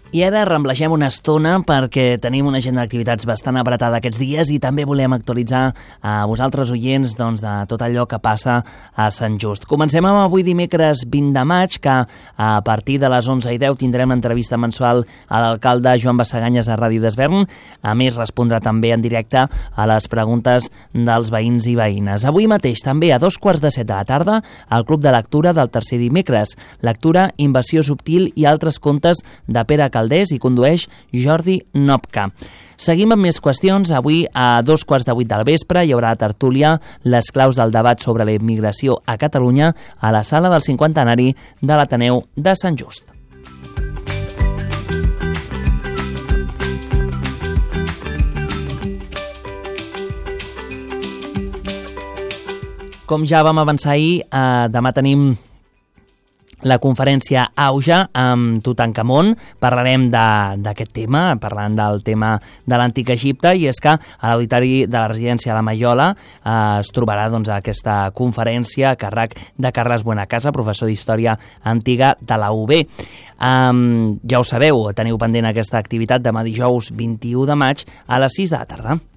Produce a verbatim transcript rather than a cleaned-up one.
I ara remblegem una estona perquè tenim una agenda d'activitats bastant apretada aquests dies i també volem actualitzar a vosaltres oients doncs, de tot allò que passa a Sant Just. Comencem amb avui dimecres vint de maig, que a partir de les onze i deu tindrem entrevista mensual a l'alcalde Joan Bassaganyes a Ràdio d'Esvern. A més, respondrà també en directe a les preguntes dels veïns i veïnes. Avui mateix, també a dos quarts de set de la tarda, al Club de Lectura del tercer dimecres. Lectura Invasió subtil i altres contes de Pere Caldés i condueix Jordi Nopka. Seguim amb més qüestions. Avui a dos quarts de vuit del vespre hi haurà tertúlia Les claus del debat sobre la immigració a Catalunya a la sala del cinquantenari de l'Ateneu de Sant Just. Com ja vam avançar ahir, eh, demà tenim la conferència Auja amb Tutankamon. Parlarem d'aquest tema, parlant del tema de l'antic Egipte, i és que a l'auditori de la residència de la Maiola eh, es trobarà doncs, aquesta conferència a càrrec de Carles Buenacasa, professor d'Història Antiga de la U B. Um, ja ho sabeu, teniu pendent aquesta activitat demà dijous vint-i-u de maig a les sis de la tarda.